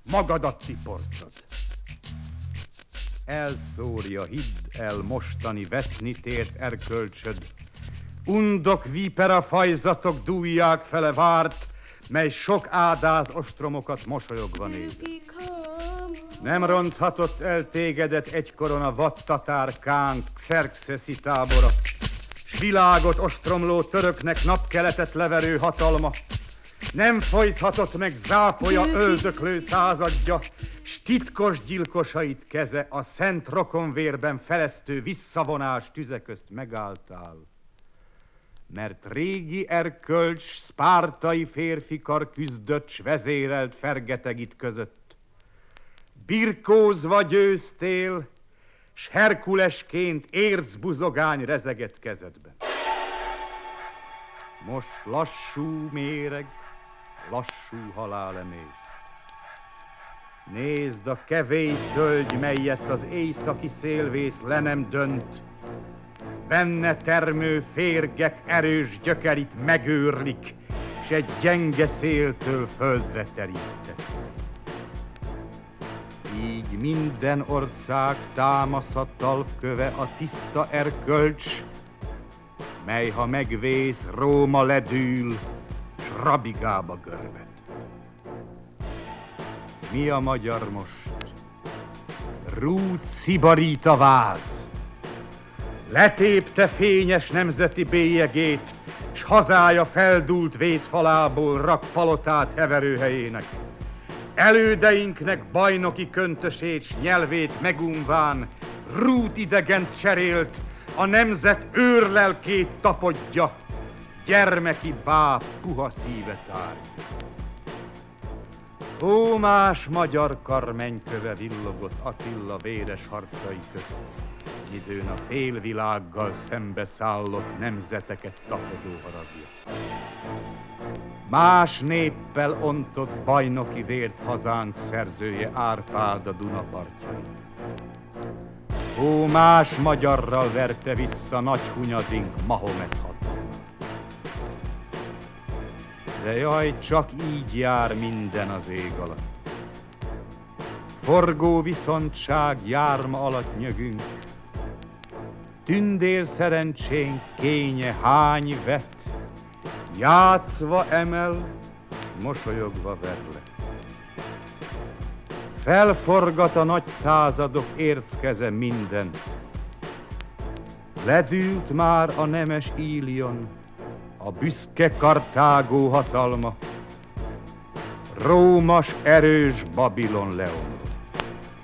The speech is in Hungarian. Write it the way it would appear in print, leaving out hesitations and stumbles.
magadat tiporcsod. Elszórja, hidd el, mostani veszni tért erkölcsöd. Undok vípera fajzatok dúlják fele várt, mely sok ádáz ostromokat mosolyogva néz. Nem ronthatott el tégedet egykoron a vadtatár kánk, Xerxeszi tábora, s világot ostromló töröknek napkeletet leverő hatalma. Nem folythatott meg zápolya öldöklő századja, s titkos gyilkosait keze a szent rokonvérben felesztő visszavonás tüze közt megálltál. Mert régi erkölcs, szpártai férfikar küzdött, s vezérelt fergeteg itt között. Birkózva győztél, s Herkulesként ércbuzogány rezegett kezedben. Most lassú méreg, lassú halál emészt. Nézd a kevély tölgy, melyet az éjszaki szélvész le nem dönt. Benne termő férgek erős gyökerit megőrlik, s egy gyenge széltől földre terített. Így minden ország támaszat talpköve a tiszta erkölcs, mely ha megvész, Róma ledül, s rabigába görbed. Mi a magyar most? Rút szibarít a váz. Letépte fényes nemzeti bélyegét, s hazája feldúlt védfalából rak palotát heverőhelyének. Elődeinknek bajnoki köntösét s nyelvét megunván, Rút idegent cserélt, a nemzet őrlelkét tapodja, gyermeki báb puha szíve tárja. Ó, más magyar karmenyköve villogott Attila véres harcai közt, időn a félvilággal szembeszállott nemzeteket tapadó haragja. Más néppel ontott bajnoki vért hazánk szerzője Árpád a Duna partjain. Ó, más magyarral verte vissza nagy hunyadink Mahomet hatalmát. De jaj, csak így jár minden az ég alatt. Forgó viszontság járma alatt nyögünk, tündér szerencsénk kénye hány vet, játszva emel, mosolyogva verle. Felforgat a nagy századok érckeze mindent. Ledült már a nemes Ílion, a büszke Kartágó hatalma, Rómas erős Babilon leomlott.